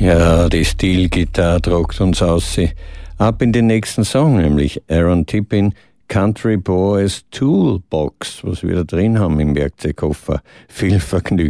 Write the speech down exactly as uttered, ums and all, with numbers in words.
Ja, die Steel-Gitarre tragt uns aus. Ab in den nächsten Song, nämlich Aaron Tippin, Country Boys Toolbox, was wir da drin haben im Werkzeugkoffer. Viel Vergnügen.